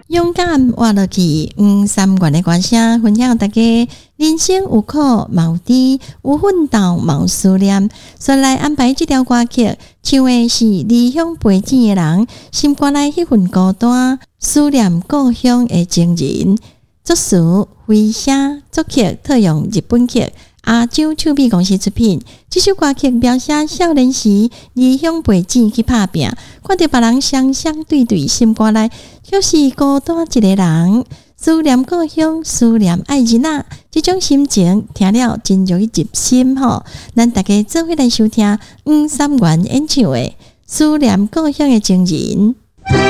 勇敢活落去，三元的歌声分享大家人生有苦嘛有甜，有奋斗嘛有思念。所以来安排这条歌曲，唱的是离乡背井的人，心肝内迄份孤单，思念故乡的情人。作词回声，作曲特用日本曲。亚洲唱片公司出品，这首歌曲描写少年时离乡背井去打拼，看到别人双双对对，心肝内就是孤单一个人，思念故乡，思念爱人啊，这种心情听了真容易入心吼。咱大家做伙来收听三元演唱的《思念故乡的情人》。